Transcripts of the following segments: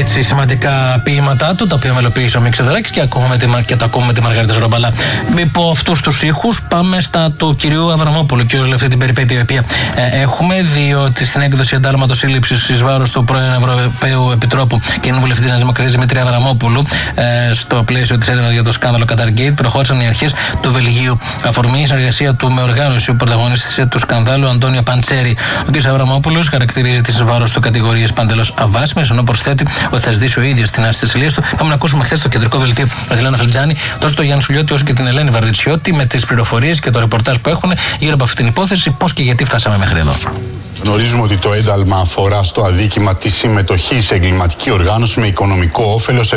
έτσι σημαντικά ποίηματά του, τα οποία μελοποιήσει ο Μίκης Θεοδωράκης και το ακούμε με τη Μαργαρίτα Ζωρόμπαλα. Υπό αυτούς τους ήχους πάμε στα του κυρίου Αβραμόπουλου και όλη αυτή την περιπέτεια η οποία έχουμε, διότι στην έκδοση εντάλματος σύλληψης εις βάρος του πρώην Ευρωπαίου Επιτρόπου και βουλευτή της Δημοκρατίας Δημήτρη Αβραμόπουλου στο πλαίσιο της έρευνας για το σκάνδαλο Qatargate, προχώρησαν οι αρχές του Βελγίου. Αφορμή η συνεργασία του με οργάνωση που πρωταγωνίστησε του σκανδάλου Αντώνιο Παντσέρη. Ο κ. Αβραμόπουλος χαρακτηρίζει τις βάρος του κατηγορίες παντελώς αβάσιμες, ενώ προσθέτει ότι θα ζητήσει ο ίδιος την άρση της ασυλίας του. Πάμε να ακούσουμε χθες στο κεντρικό δελτίο με τη Λένα Φελτζάνη, τόσο τον Γιάννη Σουλιώτη όσο και την Ελένη Βαρδιτσιώτη, με τις πληροφορίες και το ρεπορτάζ που έχουν γύρω από αυτή την υπόθεση, πώς και γιατί φτάσαμε μέχρι εδώ. Γνωρίζουμε ότι το ένταλμα αφορά στο αδίκημα τη συμμετοχή σε εγκληματική οργάνωση με οικονομικό όφελος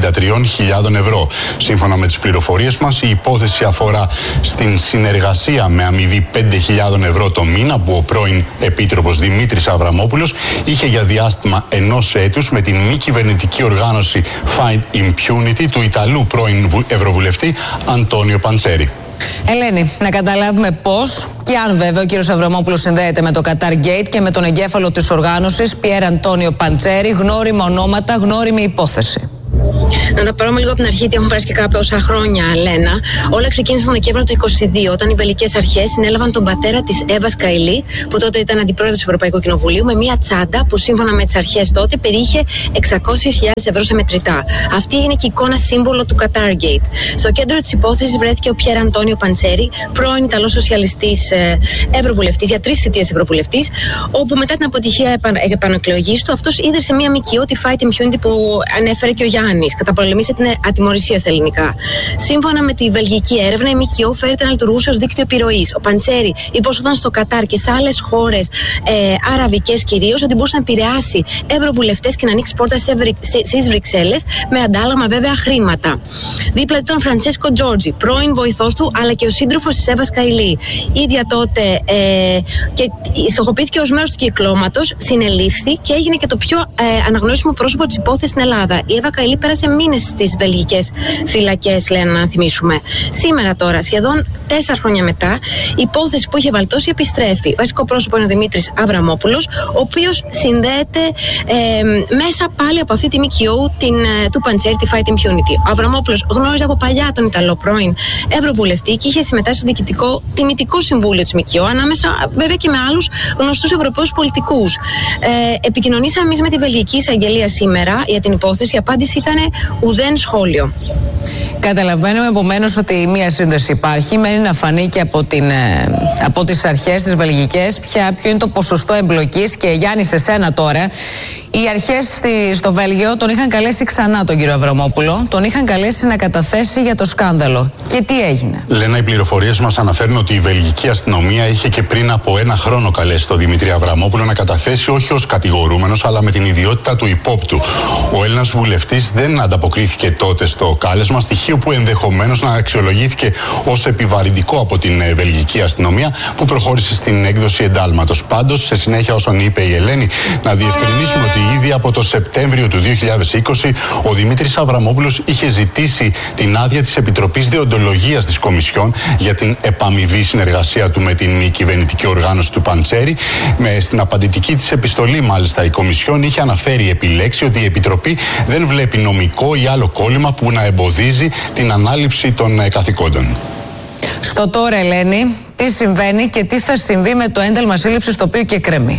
73.000 ευρώ. Σύμφωνα με τις πληροφορίες μας, η υπόθεση αφορά στην συνεργασία με αμοιβή 5.000 ευρώ το μήνα που ο πρώην Επίτροπος Δημήτρης Αβραμόπουλος είχε για διάστημα 1 έτους με την μη κυβερνητική οργάνωση Fight Impunity του Ιταλού πρώην Ευρωβουλευτή Αντώνιο Παντσέρη. Ελένη, να καταλάβουμε πώς και αν βέβαια ο κύριος Αβραμόπουλος συνδέεται με το Qatargate και με τον εγκέφαλο της οργάνωσης Πιέρ Αντώνιο Παντσέρη, γνώριμα ονόματα, γνώριμη υπόθεση. Να τα πάρουμε λίγο από την αρχή, γιατί έχουν περάσει και κάποια χρόνια, Λένα. Όλα ξεκίνησαν τον Δεκέμβριο του 2022, όταν οι βελγικές αρχές συνέλαβαν τον πατέρα της Εύας Καηλή, που τότε ήταν αντιπρόεδρος του Ευρωπαϊκού Κοινοβουλίου, με μια τσάντα που σύμφωνα με τις αρχές τότε περιείχε 600.000 ευρώ σε μετρητά. Αυτή είναι και η εικόνα σύμβολο του Qatargate. Στο κέντρο της υπόθεσης βρέθηκε ο Πιέρ Αντώνιο Παντσέρη, πρώην Ιταλός σοσιαλιστής Ευρωβουλευτής, για 3 θητείες Ευρωβουλευτής, όπου μετά την αποτυχία επανεκλογής του, αυτός ίδρυσε μια ΜΚΟ, τη Fight Impunity, που ανέφερε και ο Γιάννης. Καταπολεμήσε την ατιμωρησία στα ελληνικά. Σύμφωνα με τη βελγική έρευνα, η ΜΚΟ φέρεται να λειτουργούσε ως δίκτυο επιρροής. Ο Παντσέρη υπόσχονταν στο Κατάρ και σε άλλες χώρες, αραβικές κυρίως, ότι μπορούσε να επηρεάσει ευρωβουλευτές και να ανοίξει πόρτα στις Βρυξέλλες, με αντάλλαγμα βέβαια χρήματα. Δίπλα του ήταν Φραντσέσκο Τζόρτζι, πρώην βοηθός του, αλλά και ο σύντροφος της Εύας Καηλή. Ίδια τότε και στοχοποιήθηκε ως μέρος του κυκλώματος, συνελήφθη και έγινε και το πιο αναγνωρίσιμο πρόσωπο της υπόθεσης στην Ελλάδα. Η Εύα Καηλή πέρασε μήνες στις βελγικές φυλακές, λένε, να θυμίσουμε. Σήμερα τώρα, σχεδόν 4 χρόνια μετά, η υπόθεση που είχε βαλτώσει επιστρέφει. Βασικό πρόσωπο είναι ο Δημήτρης Αβραμόπουλος, ο οποίος συνδέεται μέσα πάλι από αυτή τη ΜΚΟ του Παντσέρη, τη Fight Impunity. Ο Αβραμόπουλος γνώριζε από παλιά τον Ιταλό πρώην Ευρωβουλευτή και είχε συμμετάσχει στο διοικητικό τιμητικό συμβούλιο της ΜΚΟ, ανάμεσα βέβαια και με άλλους γνωστούς Ευρωπαίους πολιτικούς. Επικοινωνήσαμε εμείς με τη Βελγική Εισαγγελία σήμερα για την υπόθεση. Η απάντηση ήταν ουδέν σχόλιο. Καταλαβαίνουμε επομένως ότι μία σύνδεση υπάρχει. Μένει να φανεί και από τις αρχές τις βελγικές ποιο είναι το ποσοστό εμπλοκής. Και Γιάννη, σε σένα τώρα, οι αρχές στο Βέλγιο τον είχαν καλέσει ξανά τον κύριο Αβραμόπουλο, τον είχαν καλέσει να καταθέσει για το σκάνδαλο. Και τι έγινε? Λένα, οι πληροφορίες μας αναφέρουν ότι η βελγική αστυνομία είχε και πριν από 1 χρόνο καλέσει τον Δημήτρη Αβραμόπουλο να καταθέσει όχι ως κατηγορούμενος, αλλά με την ιδιότητα του υπόπτου. Ο Έλληνας βουλευτής δεν ανταποκρίθηκε τότε στο κάλεσμα, στοιχείο που ενδεχομένως να αξιολογήθηκε ως επιβαρυντικό από την βελγική αστυνομία, που προχώρησε στην έκδοση εντάλματος. Πάντως, σε συνέχεια όσον είπε η Ελένη, να διευκρινίσουμε ότι ήδη από το Σεπτέμβριο του 2020 ο Δημήτρης Αβραμόπουλος είχε ζητήσει την άδεια της Επιτροπής Δεοντολογίας της Κομισιόν για την επαμοιβή συνεργασία του με την μη κυβερνητική οργάνωση του Παντσέρη. Στην απαντητική της επιστολή, μάλιστα, η Κομισιόν είχε αναφέρει επί λέξη ότι η Επιτροπή δεν βλέπει νομικό ή άλλο κόλλημα που να εμποδίζει την ανάληψη των καθηκόντων. Στο τώρα, Ελένη, τι συμβαίνει και τι θα συμβεί με το ένταλμα σύλληψης το οποίο και κρεμεί?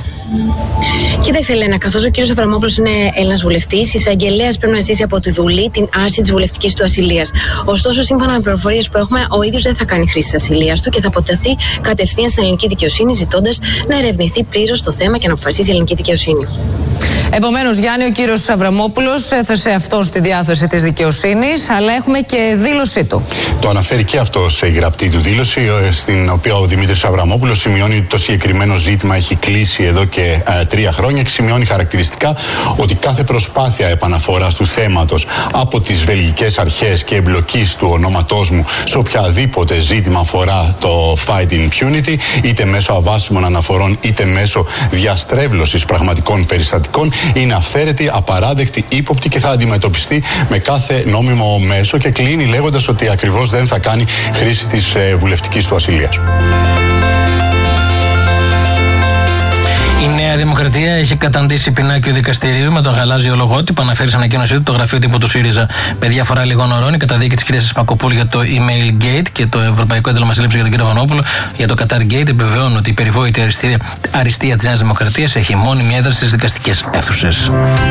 Κοίταξε, Ελένα, καθώς ο κύριος Αβραμόπουλος είναι Έλληνας βουλευτής, η εισαγγελέας πρέπει να ζητήσει από τη Βουλή την άρση της βουλευτικής του ασυλίας. Ωστόσο, σύμφωνα με πληροφορίες που έχουμε, ο ίδιος δεν θα κάνει χρήση της ασυλίας του και θα αποτεθεί κατευθείαν στην ελληνική δικαιοσύνη, ζητώντας να ερευνηθεί πλήρως το θέμα και να αποφασίσει η ελληνική δικαιοσύνη. Επομένως, Γιάννη, ο κύριος Αβραμόπουλος έθεσε αυτό στη διάθεση της δικαιοσύνης, αλλά έχουμε και δήλωσή του. Το αναφέρει και αυτό σε γραπτή του δήλωση, στην οποία ο Δημήτρης Αβραμόπουλος σημειώνει ότι το συγκεκριμένο ζήτημα έχει κλείσει εδώ και 3 χρόνια και σημειώνει χαρακτηριστικά ότι κάθε προσπάθεια επαναφοράς του θέματος από τις βελγικές αρχές και εμπλοκής του ονόματός μου σε οποιαδήποτε ζήτημα αφορά το Fight Impunity, είτε μέσω αβάσιμων αναφορών είτε μέσω διαστρέβλωσης πραγματικών περιστατικών, είναι αυθαίρετη, απαράδεκτη, ύποπτη και θα αντιμετωπιστεί με κάθε νόμιμο μέσο, και κλείνει λέγοντας ότι ακριβώς δεν θα κάνει χρήση της βουλευτικής του ασυλίας. Η Νέα Δημοκρατία έχει καταντήσει πινάκιο δικαστηρίου με τον γαλάζιο λογότυπο. Αναφέρει σε ανακοίνωσή του το γραφείο τύπου του ΣΥΡΙΖΑ με διάφορα λίγων ωρών η καταδίκη τη κυρία Σπακοπούλου για το email gate και το Ευρωπαϊκό Ένταλμα Σύλληψη για τον κύριο Βανόπουλο για το Qatar Gate. Επιβεβαιώνουν ότι η περιβόητη αριστεία τη Νέα Δημοκρατία έχει μόνιμη έδρα στις δικαστικές αίθουσες.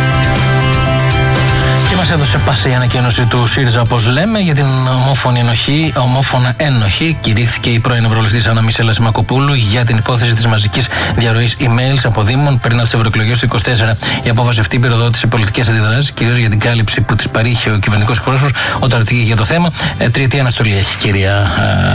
Και μας έδωσε πάσα η ανακοίνωση του ΣΥΡΙΖΑ, όπως λέμε, για την ομόφωνα ένοχη. Κηρύχθηκε η πρώην Ευρωβουλευτής Άννα Μισέλα Σιμακοπούλου για την υπόθεση της μαζικής διαρροής emails από Δήμων πριν από τις ευρωεκλογές του 2024. Η απόφαση αυτή πυροδότησε πολιτικές αντιδράσεις, κυρίως για την κάλυψη που της παρήχε ο κυβερνητικός εκπρόσωπος όταν ρωτήκε για το θέμα. Τριετή αναστολή έχει κυρία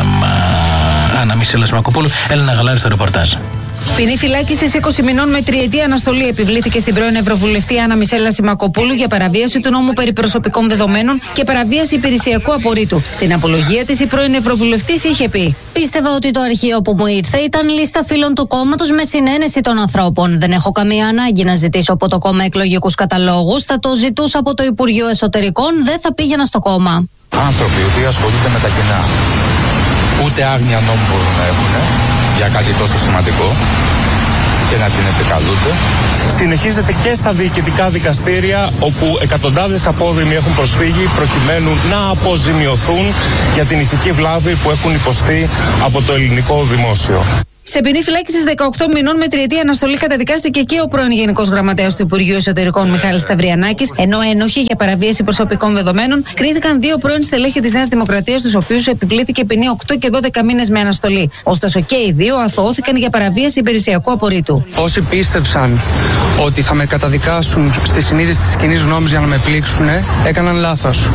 Άννα Μισέλα Σιμακοπούλου. Έλληνα Γαλάρη στο ρεπορτάζ. Ποινή φυλάκισης 20 μηνών με τριετή αναστολή επιβλήθηκε στην πρώην Ευρωβουλευτή Άννα Μισέλα Σιμακοπούλου για παραβίαση του νόμου περί προσωπικών δεδομένων και παραβίαση υπηρεσιακού απορρίτου. Στην απολογία της, η πρώην Ευρωβουλευτής είχε πει: Πίστευα ότι το αρχείο που μου ήρθε ήταν λίστα φίλων του κόμματος με συνένεση των ανθρώπων. Δεν έχω καμία ανάγκη να ζητήσω από το κόμμα εκλογικούς καταλόγους. Θα το ζητούσα από το Υπουργείο Εσωτερικών, δεν θα πήγαινα στο κόμμα. Άνθρωποι οι οποίοι ασχολούνται με τα κοινά, ούτε άγνοια νόμου μπορούν να έχουν για κάτι τόσο σημαντικό και να την επικαλούνται. Συνεχίζεται και στα διοικητικά δικαστήρια, όπου εκατοντάδες απόδημοι έχουν προσφύγει προκειμένου να αποζημιωθούν για την ηθική βλάβη που έχουν υποστεί από το ελληνικό δημόσιο. Σε ποινή φυλάκισης 18 μηνών με τριετή αναστολή καταδικάστηκε και ο πρώην Γενικός Γραμματέας του Υπουργείου Εσωτερικών Μιχάλης Σταυριανάκης, ενώ ένοχοι για παραβίαση προσωπικών δεδομένων κρίθηκαν δύο πρώην στελέχη της Νέας Δημοκρατίας, τους οποίους επιβλήθηκε ποινή 8 και 12 μήνες με αναστολή. Ωστόσο και οι δύο αθωώθηκαν για παραβίαση υπηρεσιακού απορρίτου. Όσοι πίστεψαν ότι θα με καταδικάσουν στη συνείδηση της κοινής γνώμης για να με πλήξουν, έκαναν λάθος.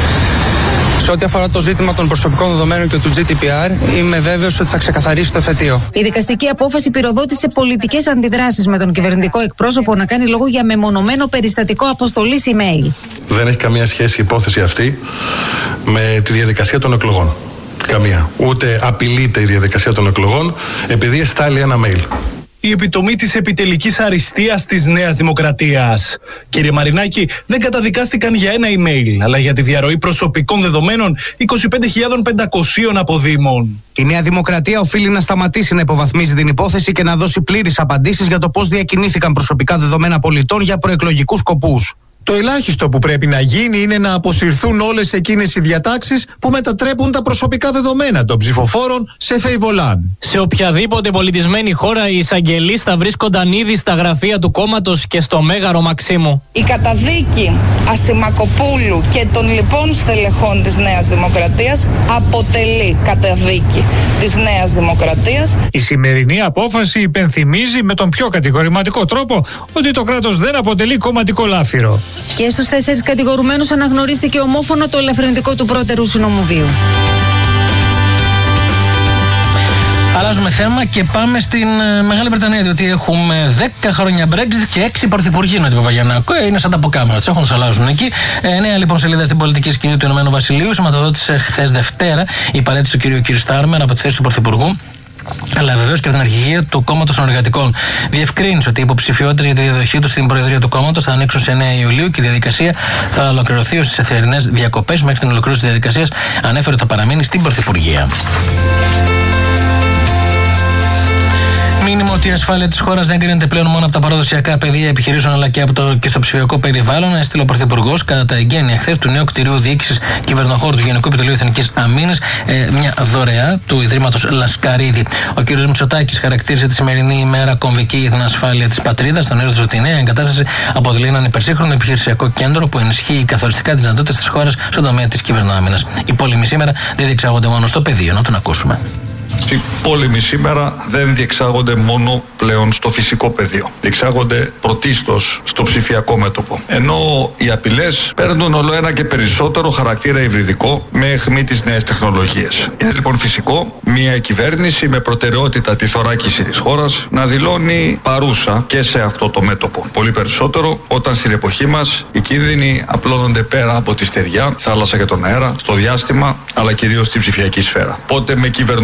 Σε ό,τι αφορά το ζήτημα των προσωπικών δεδομένων και του GDPR, είμαι βέβαιος ότι θα ξεκαθαρίσει το εφετείο. Η δικαστική απόφαση πυροδότησε πολιτικές αντιδράσεις, με τον κυβερνητικό εκπρόσωπο να κάνει λόγο για μεμονωμένο περιστατικό αποστολής email. Δεν έχει καμία σχέση η υπόθεση αυτή με τη διαδικασία των εκλογών. Καμία. Ούτε απειλείται η διαδικασία των εκλογών επειδή εστάλει ένα mail. Η επιτομή της επιτελικής αριστείας της Νέας Δημοκρατίας. Κύριε Μαρινάκη, δεν καταδικάστηκαν για ένα email, αλλά για τη διαρροή προσωπικών δεδομένων 25.500 αποδήμων. Η Νέα Δημοκρατία οφείλει να σταματήσει να υποβαθμίζει την υπόθεση και να δώσει πλήρεις απαντήσεις για το πώς διακινήθηκαν προσωπικά δεδομένα πολιτών για προεκλογικούς σκοπούς. Το ελάχιστο που πρέπει να γίνει είναι να αποσυρθούν όλες εκείνες οι διατάξεις που μετατρέπουν τα προσωπικά δεδομένα των ψηφοφόρων σε φεϊβολάν. Σε οποιαδήποτε πολιτισμένη χώρα οι εισαγγελείς θα βρίσκονταν ήδη στα γραφεία του κόμματος και στο Μέγαρο Μαξίμου. Η καταδίκη Ασημακοπούλου και των λοιπών στελεχών της Νέας Δημοκρατίας αποτελεί καταδίκη της Νέας Δημοκρατίας. Η σημερινή απόφαση υπενθυμίζει με τον πιο κατηγορηματικό τρόπο ότι το κράτος δεν αποτελεί κομματικό λάφυρο. Και στους 4 κατηγορουμένους αναγνωρίστηκε ομόφωνα το ελαφρυντικό του πρώτερου συνομοβίου. Αλλάζουμε θέμα και πάμε στην Μεγάλη Βρετανία, διότι έχουμε 10 χρόνια Brexit και 6 πρωθυπουργοί, να την Παπαγιαννάκο. Είναι σαν τα αποκάμερα, του έχουν, τους αλλάζουν εκεί. Νέα λοιπόν σελίδα στην πολιτική σκηνή του Ηνωμένου Βασιλείου σηματοδότησε χθες Δευτέρα η παρέτηση του κ. Κιρ Στάρμερ από τη θέση του πρωθυπουργού, αλλά βεβαίως και την αρχηγία του Κόμματος των Εργατικών. Διευκρίνησε ότι οι υποψηφιότητες για τη διαδοχή του στην Προεδρία του Κόμματος θα ανοίξουν σε 9 Ιουλίου και η διαδικασία θα ολοκληρωθεί ως τις θερινές διακοπές. Μέχρι την ολοκλήρωση της διαδικασίας ανέφερε ότι θα παραμείνει στην Πρωθυπουργία. Μήνυμα ότι η ασφάλεια της χώρας δεν κρίνεται πλέον μόνο από τα παραδοσιακά πεδία επιχειρήσεων αλλά και στο ψηφιακό περιβάλλον. Έστειλε ο Πρωθυπουργός κατά τα εγγένεια χθες του νέου κτηρίου διοίκησης κυβερνοχώρου του Γενικού Επιτελείου Εθνικής Αμήνης μια δωρεά του Ιδρύματος Λασκαρίδη. Ο κ. Μητσοτάκης χαρακτήρισε τη σημερινή ημέρα κομβική για την ασφάλεια της πατρίδας. Τονίζοντας ότι η νέα εγκατάσταση αποτελεί έναν υπερσύγχρονο επιχειρησιακό κέντρο που ενισχύει καθοριστικά τις δυνατότητες της χώρας στον τομέα της κυβερνοάμυνας. Οι πόλεμοι σήμερα δεν διεξάγονται μόνο στο πεδίο, να τον ακούσουμε. Οι πόλεμοι σήμερα δεν διεξάγονται μόνο πλέον στο φυσικό πεδίο. Διεξάγονται πρωτίστως στο ψηφιακό μέτωπο. Ενώ οι απειλές παίρνουν όλο ένα και περισσότερο χαρακτήρα υβριδικό με αιχμή τις νέες τεχνολογίες. Είναι λοιπόν φυσικό μια κυβέρνηση με προτεραιότητα τη θωράκιση της χώρας να δηλώνει παρούσα και σε αυτό το μέτωπο. Πολύ περισσότερο όταν στην εποχή μας οι κίνδυνοι απλώνονται πέρα από τη στεριά, θάλασσα και τον αέρα, στο διάστημα, αλλά κυρίως στην ψηφιακή σφαίρα. Πότε με κυβερνοεπιθέσεις,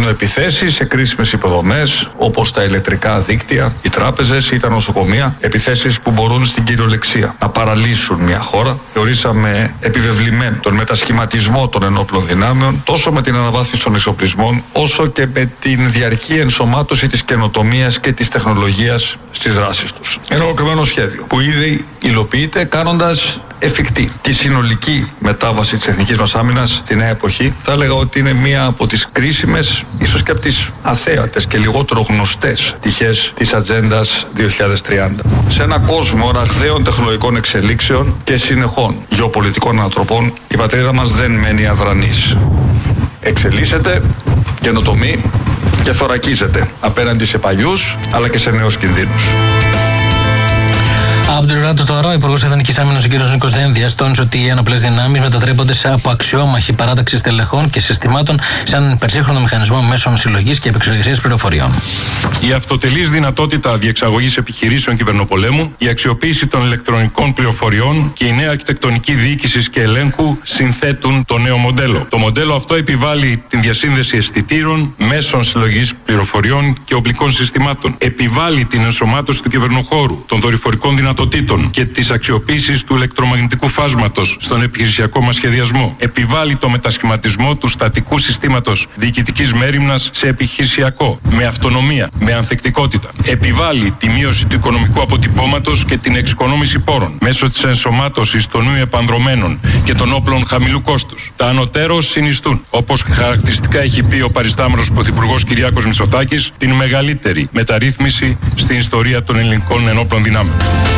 Επιθέσεις σε κρίσιμες υποδομές όπως τα ηλεκτρικά δίκτυα, οι τράπεζες ή τα νοσοκομεία. Επιθέσεις που μπορούν στην κυριολεξία να παραλύσουν μια χώρα. Θεωρήσαμε επιβεβλημένο τον μετασχηματισμό των ενόπλων δυνάμεων, τόσο με την αναβάθμιση των εξοπλισμών, όσο και με την διαρκή ενσωμάτωση της καινοτομίας και της τεχνολογίας στις δράσεις τους. Ένα ολοκληρωμένο σχέδιο που ήδη υλοποιείται, κάνοντας εφικτή τη συνολική μετάβαση της εθνικής μας άμυνας στη νέα εποχή. Θα έλεγα ότι είναι μία από τις κρίσιμες, ίσως και από τις αθέατες και λιγότερο γνωστές πτυχές της Ατζέντας 2030. Σε ένα κόσμο ραγδαίων τεχνολογικών εξελίξεων και συνεχών γεωπολιτικών ανατροπών, η πατρίδα μας δεν μένει αδρανής. Εξελίσσεται, καινοτομεί και θωρακίζεται απέναντι σε παλιούς αλλά και σε νέους κινδύνους. Από την πλευρά του τώρα, ο Υπουργός Εθνικής Άμυνας, ο κ. Νίκος Δένδιας, τόνισε ότι οι ένοπλες δυνάμεις μετατρέπονται από αξιόμαχη παράταξη στελεχών και συστημάτων σε έναν υπερσύγχρονο μηχανισμό μέσων συλλογής και επεξεργασίας πληροφοριών. Η αυτοτελής δυνατότητα διεξαγωγής επιχειρήσεων κυβερνοπολέμου, η αξιοποίηση των ηλεκτρονικών πληροφοριών και η νέα αρχιτεκτονική διοίκησης και ελέγχου συνθέτουν το νέο μοντέλο. Το μοντέλο αυτό επιβάλλει την διασύνδεση αισθητήρων, μέσων συλλογής πληροφοριών και οπλικών συστημάτων. Επιβάλλει την ενσωμάτωση του κυβερνοχώρου, των δορυφορικών δυνατοτήτων και της αξιοποίησης του ηλεκτρομαγνητικού φάσματος στον επιχειρησιακό μας σχεδιασμό. Επιβάλλει το μετασχηματισμό του στατικού συστήματος διοικητικής μέριμνας σε επιχειρησιακό, με αυτονομία, με ανθεκτικότητα. Επιβάλλει τη μείωση του οικονομικού αποτυπώματος και την εξοικονόμηση πόρων μέσω της ενσωμάτωσης των νέων επανδρομένων και των όπλων χαμηλού κόστους. Τα ανωτέρως συνιστούν, όπως χαρακτηριστικά έχει πει ο παριστάμενος Πρωθυπουργός Κυριάκος Μητσοτάκης, την μεγαλύτερη μεταρρύθμιση στην ιστορία των ελληνικών ενόπλων δυνάμεων.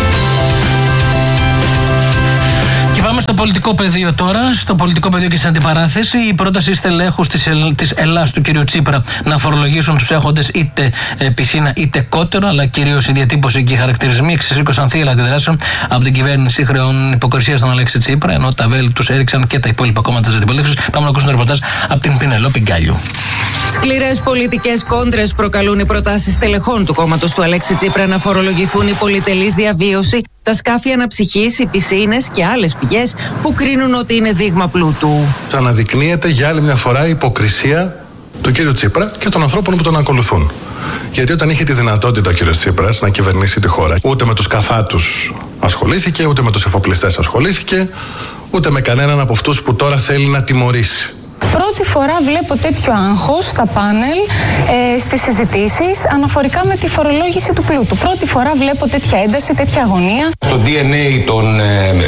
Και πάμε στο πολιτικό πεδίο τώρα. Στο πολιτικό πεδίο και στην αντιπαράθεση, η πρόταση στελέχους της Ελλάς του κ. Τσίπρα να φορολογήσουν τους έχοντες είτε πισίνα είτε κότερο, αλλά κυρίως η διατύπωση και οι χαρακτηρισμοί εξεσήκωσαν θύελλα αντιδράσεων από την κυβέρνηση χρεών υποκρισία στον Αλέξη Τσίπρα, ενώ τα βέλη τους έριξαν και τα υπόλοιπα κόμματα της αντιπολίτευσης. Πάμε να ακούσουμε το ρεπορτάζ από την Πινελόπη Γκάλιου. Σκληρές πολιτικές κόντρες προκαλούν οι προτάσεις στελεχών του κόμματος του Αλέξη Τσίπρα να φορολογηθούν η πολυτελής διαβίωση, τα σκάφη αναψυχής, οι πισίνες και άλλες πηγές που κρίνουν ότι είναι δείγμα πλούτου. Αναδεικνύεται για άλλη μια φορά η υποκρισία του κύριου Τσίπρα και των ανθρώπων που τον ακολουθούν. Γιατί όταν είχε τη δυνατότητα ο κύριος Τσίπρας να κυβερνήσει τη χώρα, ούτε με τους καφάτους ασχολήθηκε, ούτε με τους εφοπλιστές ασχολήθηκε, ούτε με κανέναν από αυτούς που τώρα θέλει να τιμωρήσει. Πρώτη φορά βλέπω τέτοιο άγχος στα πάνελ, στις συζητήσεις αναφορικά με τη φορολόγηση του πλούτου. Πρώτη φορά βλέπω τέτοια ένταση, τέτοια αγωνία. Στο DNA των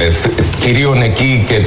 κυρίων εκεί και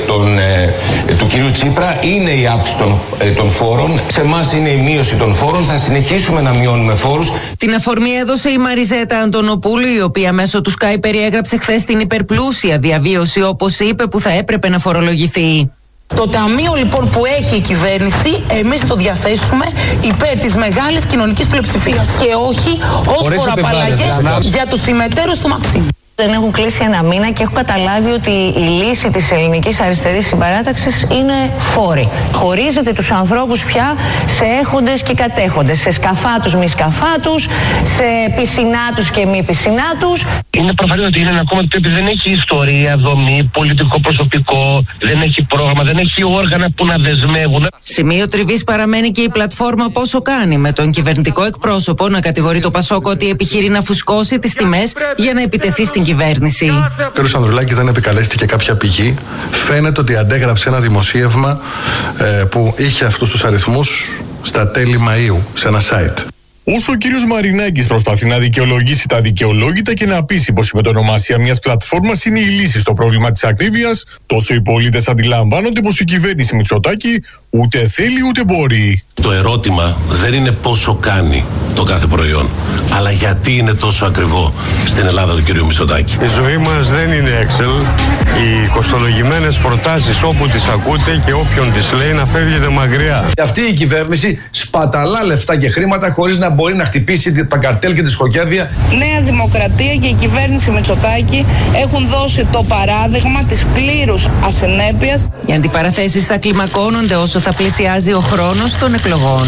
του κυρίου Τσίπρα είναι η αύξηση των φόρων. Σε εμάς είναι η μείωση των φόρων. Θα συνεχίσουμε να μειώνουμε φόρους. Την αφορμή έδωσε η Μαριζέτα Αντωνοπούλου, η οποία μέσω του Sky περιέγραψε χθες την υπερπλούσια διαβίωση, όπως είπε, που θα έπρεπε να φορολογηθεί. Το ταμείο λοιπόν που έχει η κυβέρνηση, εμείς θα το διαθέσουμε υπέρ της μεγάλης κοινωνικής πλειοψηφίας και όχι ως φοροαπαλλαγές για τους συμμετέρους του Μαξίμου. Δεν έχουν κλείσει ένα μήνα και έχω καταλάβει ότι η λύση της ελληνικής αριστερής συμπαράταξης είναι φόροι. Χωρίζεται τους ανθρώπους πια σε έχοντες και κατέχοντες, σε σκαφάτους μη σκαφάτους, σε πισινάτους και μη πισινάτους. Είναι προφανές ότι είναι ένα κόμμα που δεν έχει ιστορία, δομή, πολιτικό προσωπικό, δεν έχει πρόγραμμα, δεν έχει όργανα που να δεσμεύουν. Σημείο τριβής παραμένει και η πλατφόρμα Πόσο Κάνει, με τον κυβερνητικό εκπρόσωπο να κατηγορεί το Πασόκ ότι επιχειρεί να φουσκώσει τις τιμές για να επιτεθεί στην κυβέρνηση. Ο κ. Ανδρουλάκης δεν επικαλέστηκε κάποια πηγή. Φαίνεται ότι αντέγραψε ένα δημοσίευμα που είχε αυτούς τους αριθμούς στα τέλη Μαΐου σε ένα site. Όσο ο κύριος Μαρινάκης προσπαθεί να δικαιολογήσει τα δικαιολόγητα και να πείσει πως η μετονομασία μιας πλατφόρμας είναι η λύση στο πρόβλημα της ακρίβειας, τόσο οι πολίτες αντιλαμβάνονται πως η κυβέρνηση Μητσοτάκη ούτε θέλει ούτε μπορεί. Το ερώτημα δεν είναι πόσο κάνει το κάθε προϊόν, αλλά γιατί είναι τόσο ακριβό στην Ελλάδα του κυρίου Μητσοτάκη. Η ζωή μας δεν είναι Excel. Οι κοστολογημένες προτάσεις όπου τις ακούτε και όποιον τις λέει να φεύγετε μακριά. Αυτή η κυβέρνηση σπαταλά λεφτά και χρήματα χωρίς να μπορεί να χτυπήσει τα καρτέλ και τη σκοκέρδια. Νέα Δημοκρατία και η κυβέρνηση Μητσοτάκη έχουν δώσει το παράδειγμα της πλήρους ασυνέπειας. Οι αντιπαραθέσεις θα κλιμακώνονται όσο θα πλησιάζει ο χρόνος των εκλογών.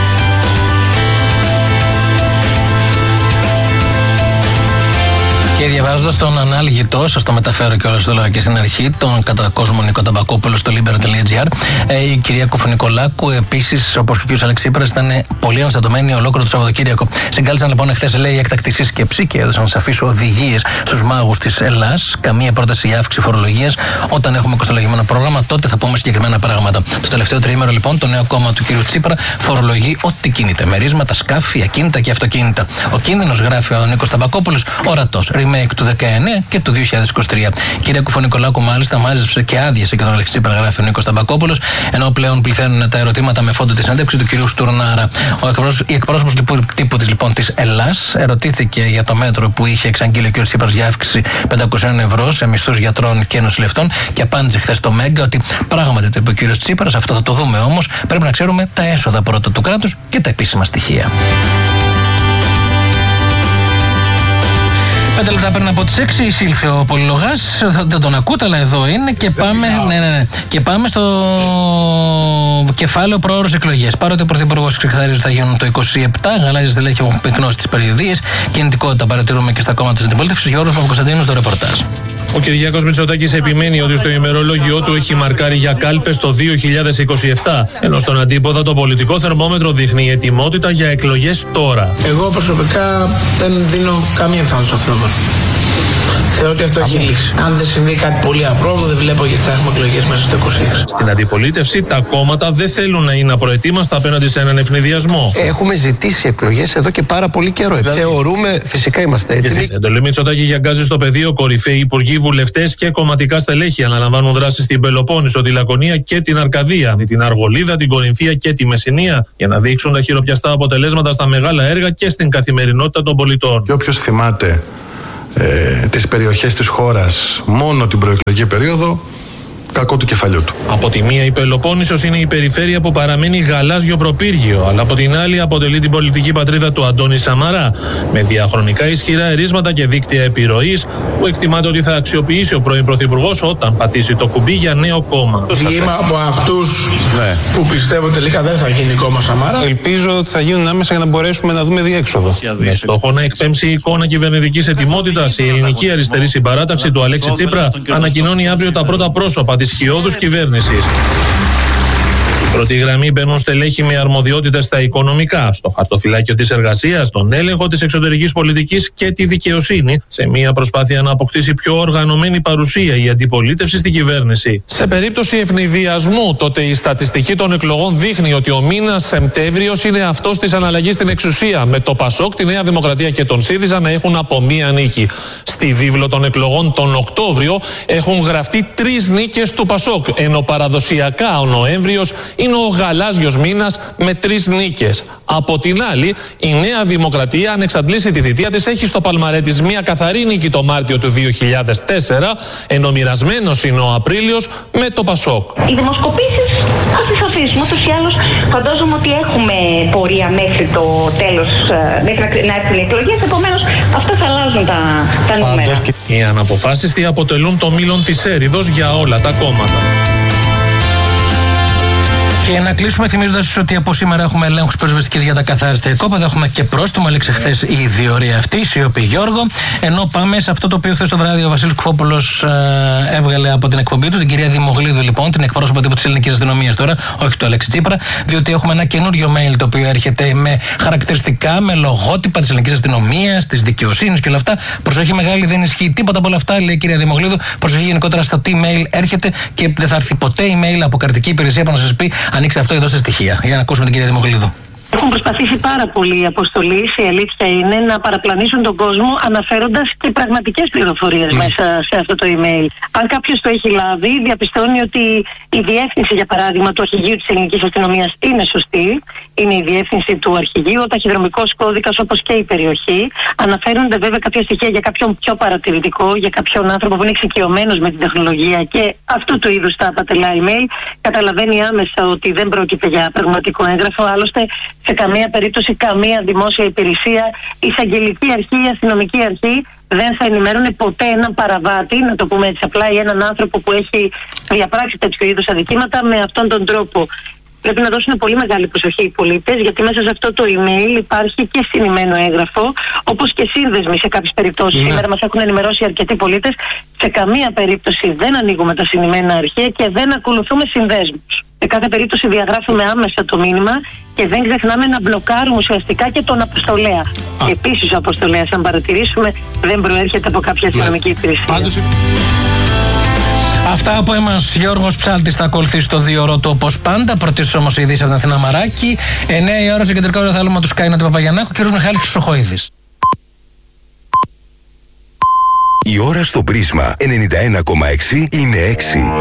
Και διαβάζοντας τον ανάλγητο, σας το μεταφέρω και όλα το λέω και στην αρχή, τον κατά κόσμο Νίκο Ταμπακόπουλο στο Liber.gr, η κυρία Κουφωνικολάκου επίσης, όπως και ο κ. Αλέξη Τσίπρας, ήταν πολύ αναστατωμένη ολόκληρο το Σαββατοκύριακο. Συγκάλεσαν λοιπόν εχθές, λέει, εκτακτή σύσκεψη και έδωσαν σαφείς οδηγίες στους μάγους της Ελλάς. Καμία πρόταση για αύξηση φορολογίας. Όταν έχουμε κοστολογημένο πρόγραμμα, τότε θα πούμε συγκεκριμένα πράγματα. Το τελευταίο τριήμερο, λοιπόν, το νέο κόμμα του κ. Τσίπρα φορολογεί ό,τι κινείται. Μερίσματα, σκάφη, ακίνητα και αυτοκίνητα. Ο κίνδυνος, γράφει ο Νίκος Ταμπακόπουλος, ορατός. Remake του 19 και του 2023. Η κυρία Κουφωνικολάκου, μάλιστα, μάζεψε και άδειασε και τον Αλέξη Τσίπρα, γράφει ο Νίκος Ταμπακόπουλος, ενώ πλέον πληθαίνουν τα ερωτήματα με φόντο τη συνέντευξη του κ. Στουρνάρα. Η εκπρόσωπος τύπου της, λοιπόν, της Ελλάς ερωτήθηκε για το μέτρο που είχε εξαγγείλει ο κ. Τσίπρας για αύξηση 500 ευρώ σε μισθούς γιατρών και νοσηλευτών και απάντησε χθες στο Μέγκα ότι πράγματι, το είπε ο κ. Τσίπρας, αυτό θα το δούμε όμως. Πρέπει να ξέρουμε τα έσοδα πρώτα του κράτους και τα επίσημα στοιχεία. 5 λεπτά πριν από τις 6 εισήλθε ο Πολυλογάς. Δεν τον ακούτε, αλλά εδώ είναι και πάμε, και πάμε στο κεφάλαιο προώρους εκλογές. Παρότι ο Πρωθυπουργός ξεκαθαρίζει ότι θα γίνουν το 27, γαλάζιες στελέχη έχουν πυκνώσει τις περιοδίες, κινητικότητα παρατηρούμε και στα κόμματα της αντιπολίτευσης. Γιώργος Παπακοσταντίνου στο ρεπορτάζ. Ο Κυριάκος Μητσοτάκης επιμένει ότι στο ημερολόγιο του έχει μαρκάρει για κάλπες το 2027, ενώ στον αντίποδα το πολιτικό θερμόμετρο δείχνει ετοιμότητα για εκλογές τώρα. Εγώ προσωπικά δεν δίνω καμία εμφάνιση στον άνθρωπο. Θεωρώ ότι αυτό έχει λήξει. Αν δεν συμβεί κάτι πολύ απρόβλεπτο, δεν βλέπω γιατί θα έχουμε εκλογές μέσα στο 26. Στην αντιπολίτευση, τα κόμματα δεν θέλουν να είναι απροετοίμαστα απέναντι σε έναν ευνηδιασμό. Έχουμε ζητήσει εκλογές εδώ και πάρα πολύ καιρό. Θεωρούμε, φυσικά είμαστε έτοιμοι. Η εντολή Μητσοτάκη γιαγκάζει στο πεδίο. Κορυφαίοι υπουργοί, βουλευτές και κομματικά στελέχη αναλαμβάνουν δράσεις στην Πελοπόννησο, τη Λακωνία και την Αρκαδία, την Αργολίδα, την Κορινθία και τη Μεσσηνία, για να δείξουν τα χειροπιαστά αποτελέσματα στα μεγάλα έργα και στην καθημερινότητα των πολιτών. Και όποιος θυμάται τις περιοχές της χώρας μόνο την προεκλογική περίοδο, κακό του κεφαλιού του. Από τη μία η Πελοπόννησος είναι η περιφέρεια που παραμένει γαλάζιο προπύργιο, αλλά από την άλλη αποτελεί την πολιτική πατρίδα του Αντώνη Σαμαρά, με διαχρονικά ισχυρά ερίσματα και δίκτυα επιρροής που εκτιμάται ότι θα αξιοποιήσει ο πρώην Πρωθυπουργός όταν πατήσει το κουμπί για νέο κόμμα. Είμαι από αυτούς που πιστεύω τελικά δεν θα γίνει κόμμα Σαμαρά. Ελπίζω ότι θα γίνουν άμεσα για να μπορέσουμε να δούμε διέξοδο. Με στόχο να εκπέμψει η εικόνα κυβερνητικής ετοιμότητας, η Ελληνική Αριστερή Συμπαράταξη του Αλέξη Τσίπρα ανακοινώνει αύριο τα πρώτα πρόσωπα της χειώδους κυβέρνησης. Στην πρώτη γραμμή μπαίνουν στελέχη με αρμοδιότητες στα οικονομικά, στο χαρτοφυλάκιο της εργασίας, τον έλεγχο της εξωτερικής πολιτικής και τη δικαιοσύνη, σε μια προσπάθεια να αποκτήσει πιο οργανωμένη παρουσία η αντιπολίτευση στην κυβέρνηση. Σε περίπτωση ευνηδιασμού, τότε η στατιστική των εκλογών δείχνει ότι ο μήνας Σεπτέμβριος είναι αυτός της αναλλαγής στην εξουσία, με το ΠΑΣΟΚ, τη Νέα Δημοκρατία και τον ΣΥΡΙΖΑ να έχουν από μία νίκη. Στη βίβλο των εκλογών τον Οκτώβριο έχουν γραφτεί 3 νίκες του ΠΑΣΟΚ, ενώ παραδοσιακά ο Νοέμβριος είναι ο γαλάζιος μήνας με 3 νίκες. Από την άλλη, η Νέα Δημοκρατία, αν εξαντλήσει τη θητεία της, έχει στο παλμαρέ της μια καθαρή νίκη το Μάρτιο του 2004, ενώ μοιρασμένος είναι ο Απρίλιος με το ΠΑΣΟΚ. Οι δημοσκοπήσεις ας τις αφήσουμε. Ούτως ή άλλως φαντάζομαι ότι έχουμε πορεία μέχρι το τέλος, μέχρι να έρθουν οι εκλογές. Επομένως, αυτά θα αλλάζουν τα νούμερα. Οι αναποφάσιστοι αποτελούν το μήλον της έριδος για όλα τα κόμματα. Και να κλείσουμε θυμίζοντας ότι από σήμερα έχουμε ελέγχους πυροσβεστικής για τα καθάριστα οικόπεδα. Έχουμε και πρόστιμο, έλεξε χθες η διορία αυτή, σιωπή Γιώργο. Ενώ πάμε σε αυτό το οποίο χθες το βράδυ ο Βασίλης Κουφόπουλος έβγαλε από την εκπομπή του, την κυρία Δημογλίδου, λοιπόν, την εκπρόσωπο τύπου της ελληνικής αστυνομίας τώρα, όχι του Αλέξη Τσίπρα, διότι έχουμε ένα καινούριο mail το οποίο έρχεται με χαρακτηριστικά, με λογότυπα της ελληνικής αστυνομίας, της δικαιοσύνης και όλα αυτά. Προσοχή μεγάλη, δεν ισχύει τίποτα από όλα αυτά, λέει η κυρία Δημογλίδου. Προσοχή γενικότερα στο τι mail έρχεται και δεν θα έρθει ποτέ email από κρατική υπηρεσία που να σας πει ανοίξτε αυτό και δώστε στοιχεία. Για να ακούσουμε την κυρία Δημογλίδου. Έχουν προσπαθήσει πάρα πολύ οι αποστολείς, η αλήθεια είναι, να παραπλανήσουν τον κόσμο αναφέροντας και πραγματικές πληροφορίες μέσα σε αυτό το email. Αν κάποιος το έχει λάβει, διαπιστώνει ότι η διεύθυνση, για παράδειγμα, του αρχηγείου της ελληνικής αστυνομίας είναι σωστή. Είναι η διεύθυνση του αρχηγείου, ο ταχυδρομικός κώδικας όπως και η περιοχή. Αναφέρονται βέβαια κάποια στοιχεία για κάποιον πιο παρατηρητικό, για κάποιον άνθρωπο που είναι εξοικειωμένος με την τεχνολογία και αυτού του είδους τα πατελά email. Καταλαβαίνει άμεσα ότι δεν πρόκειται για πραγματικό έγγραφο. Άλλωστε, σε καμία περίπτωση, καμία δημόσια υπηρεσία, εισαγγελική αρχή, η αστυνομική αρχή δεν θα ενημερώνει ποτέ έναν παραβάτη, να το πούμε έτσι απλά, ή έναν άνθρωπο που έχει διαπράξει τέτοιου είδους αδικήματα με αυτόν τον τρόπο. πρέπει να δώσουν πολύ μεγάλη προσοχή οι πολίτες, γιατί μέσα σε αυτό το email υπάρχει και συνημμένο έγγραφο, όπως και σύνδεσμοι σε κάποιες περιπτώσεις. Σήμερα μας έχουν ενημερώσει αρκετοί πολίτες. Σε καμία περίπτωση δεν ανοίγουμε τα συνημμένα αρχεία και δεν ακολουθούμε συνδέσμους. Σε κάθε περίπτωση διαγράφουμε άμεσα το μήνυμα και δεν ξεχνάμε να μπλοκάρουμε ουσιαστικά και τον αποστολέα. Επίσης, ο αποστολέας, αν παρατηρήσουμε, δεν προέρχεται από κάποια αστυνομική υπηρεσία. Αυτά από εμάς. Γιώργος Ψάλτης θα ακολουθήσει το 2ωρο του όπως πάντα. Πρωτίστως όμως ειδήσεις από την Αθηνά Μαράκη. 9 η ώρα σε κεντρικό ρεθάλωμα του Σκάινα του Παπαγιαννάκου και ο Μιχάλης Χρυσοχοΐδης. Η ώρα στο πρίσμα 91,6 είναι 6.